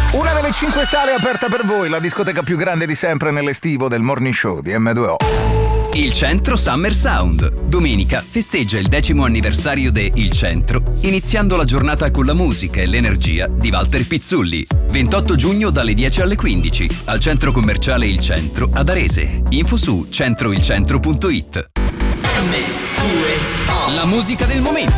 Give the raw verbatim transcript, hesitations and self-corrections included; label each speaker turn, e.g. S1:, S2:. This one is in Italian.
S1: Una delle cinque sale aperta per voi, la discoteca più grande di sempre nell'estivo del Morning Show di M due O.
S2: Il Centro Summer Sound. Domenica festeggia il decimo anniversario de Il Centro, iniziando la giornata con la musica e l'energia di Walter Pizzulli. ventotto giugno dalle dieci alle quindici al centro commerciale Il Centro ad Arese. Info su centroilcentro punto it. La musica del momento.